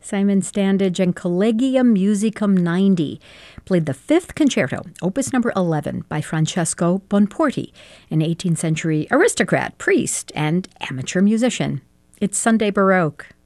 Simon Standage and Collegium Musicum 90 played the Fifth Concerto, opus number 11, by Francesco Bonporti, an 18th century aristocrat, priest, and amateur musician. It's Sunday Baroque.